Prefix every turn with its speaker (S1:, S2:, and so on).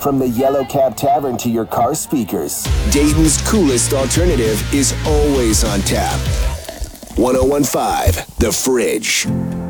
S1: From the Yellow Cab Tavern to your car speakers,
S2: Dayton's coolest alternative is always on tap. 1015 The Fridge.